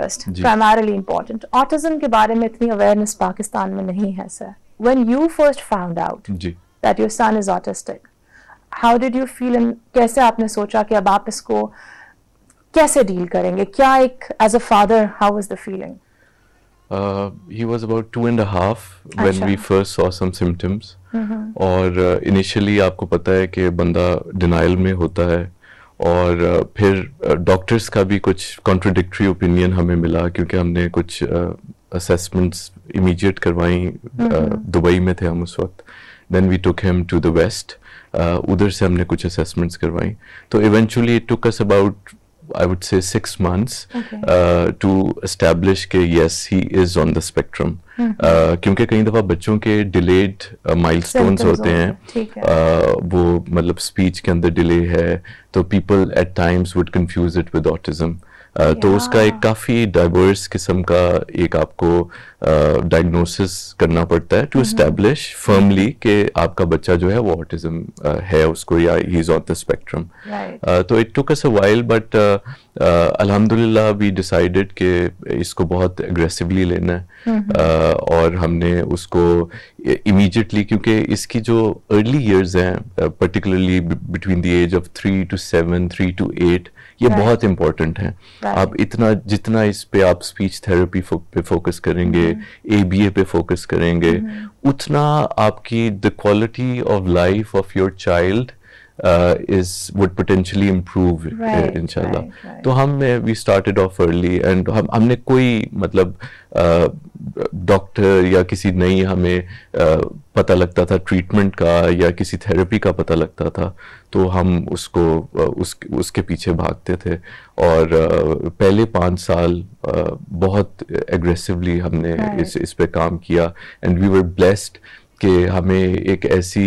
Therapist, primarily important. Autism के बारे में इतनी अवेयरनेस पाकिस्तान में नहीं है sir. When you first found out that your son is autistic, how did you feel and कैसे आपने सोचा कि अब आप इसको कैसे डील करेंगे? क्या एक as a father how was the feeling? He was about 2.5 when we first saw some symptoms. और initially आपको पता है कि बंदा denial में होता है, और फिर डॉक्टर्स का भी कुछ contradictory opinion हमें मिला, क्योंकि हमने कुछ assessments immediate करवाई। दुबई में थे हम उस वक्त। Then we took him to the west. उधर से हमने कुछ assessments करवाई। तो eventually it took us about, I would say, 6 months to establish कि yes, he is on the spectrum. क्योंकि कई दफ़ा बच्चों के delayed milestones होते हैं, वो मतलब speech के अंदर delay है, तो people at times would confuse it with autism. तो उसका एक काफ़ी डाइवर्स किस्म का एक आपको डायग्नोसिस करना पड़ता है टू एस्टैब्लिश फर्मली कि आपका बच्चा जो है वो ऑटिज्म है उसको, या he is on the spectrum. तो it took us a while, but अल्हम्दुलिल्लाह वी डिसाइडेड कि इसको बहुत एग्रेसिवली लेना है। और हमने उसको इमीडिएटली, क्योंकि इसकी जो अर्ली ईयर्स हैं particularly between the age of 3 to 7, 3 to 8, ये बहुत इम्पोर्टेंट है। आप इतना जितना इस पे आप स्पीच थेरेपी पे फोकस करेंगे, ABA पे फोकस करेंगे, उतना आपकी the quality of life of your child would potentially improve इंशाल्लाह। तो we started off early, and हमने कोई मतलब डॉक्टर या किसी नहीं हमें पता लगता था ट्रीटमेंट का या किसी थेरेपी का पता लगता था, तो हम उसको उसके पीछे भागते थे। और पहले 5 साल बहुत एग्रेसिवली हमने इस पे काम किया, एंड वी वर ब्लेस्ड कि हमें एक ऐसी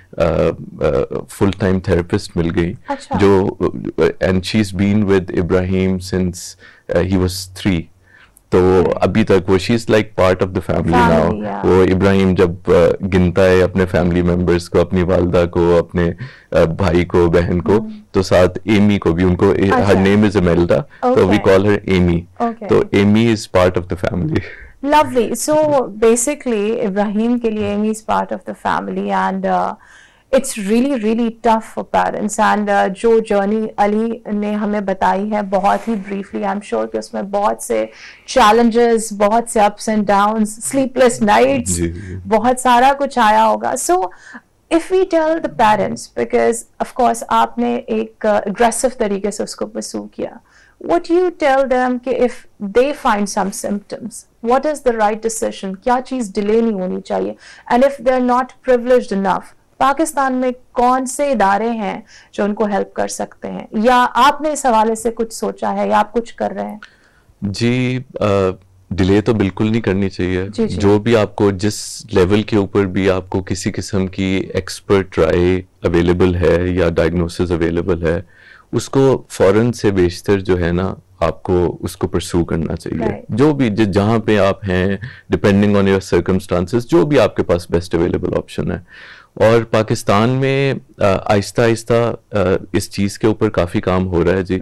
फुल टाइम थेरेपिस्ट मिल गई। जो and she is been with Ibrahim since he was 3, तो अभी तक वो she is like part of the family now. वो इब्राहिम जब गिनता है अपने फैमिली मेंबर्स को, अपनी वालदा को, अपने भाई को, बहन को, तो साथ एमी को भी, उनको हर नेम इज इमेल्डा, तो वी कॉल हर एमी। तो Amy is part of the family. Lovely. So basically, Ibrahim के लिए Amy is part of the family, and it's really really tough for parents. And जो journey Ali ने हमें बताई है बहुत ही briefly, I'm sure कि उसमें बहुत से challenges, बहुत से ups and downs, sleepless nights, बहुत सारा कुछ आया होगा। So if we tell the parents, because of course आपने एक aggressive तरीके से उसको pursue किया, what do you tell them कि if they find some symptoms, what is the right decision? क्या चीज़ डिले नहीं होनी चाहिए? And if they're not privileged enough, Pakistan में कौन से इदारे हैं जो उनको हेल्प कर सकते हैं? या आपने इस हवाले से कुछ सोचा है या आप कुछ कर रहे हैं? जी, डिले तो बिल्कुल नहीं करनी चाहिए। जो भी आपको जिस लेवल के ऊपर भी आपको किसी किस्म की एक्सपर्ट राय अवेलेबल है या डायग्नोसिस अवेलेबल है, उसको फौरन से बेशतर जो है ना आपको उसको परस्यू करना चाहिए। जो भी जहाँ पे आप हैं, डिपेंडिंग ऑन योर सर्कमस्टांसेस, जो भी आपके पास बेस्ट अवेलेबल ऑप्शन है। और पाकिस्तान में आहिस्ता आहिस्ता इस चीज़ के ऊपर काफ़ी काम हो रहा है जी।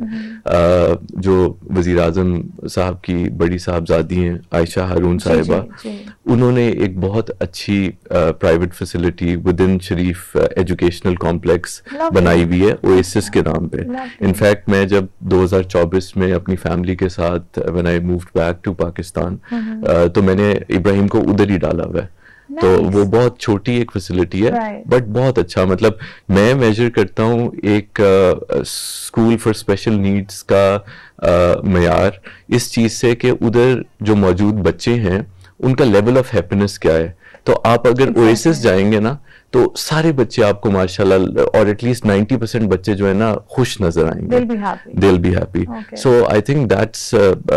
जो वज़ीर आज़म साहब की बड़ी साहबजादी हैं आयशा हारून साहिबा, उन्होंने एक बहुत अच्छी private facility with in Sharif educational complex बनाई हुई है, ओएसिस के नाम पे। इनफैक्ट मैं जब 2024 में अपनी फैमिली के साथ when I moved back to Pakistan, तो मैंने इब्राहिम को उधर ही डाला हुआ है। तो वो बहुत छोटी एक फैसिलिटी है, बट बहुत अच्छा, मतलब मैं मेजर करता हूँ एक स्कूल फॉर स्पेशल नीड्स का मयार इस चीज़ से कि उधर जो मौजूद बच्चे हैं उनका लेवल ऑफ हैप्पीनेस क्या है। तो आप अगर ओएसिस जाएंगे ना, तो सारे बच्चे आपको माशाल्लाह, और एटलीस्ट 90% बच्चे जो है ना खुश नजर आएंगे। They'll be happy. So I think that's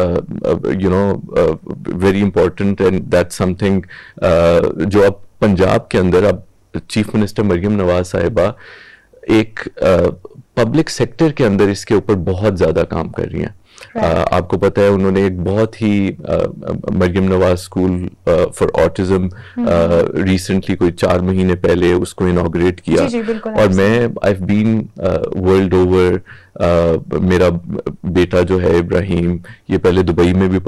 very important, and that's something जो अब पंजाब के अंदर अब चीफ मिनिस्टर मरियम नवाज साहिबा एक पब्लिक सेक्टर के अंदर इसके ऊपर बहुत ज्यादा काम कर रही हैं। आपको पता है उन्होंने एक बहुत ही Maryam Nawaz school for autism recently कोई 4 महीने पहले उसको इनॉग्रेट किया। और मैं I have been world over, मेरा बेटा जो है इब्राहिम, ये पहले दुबई में भी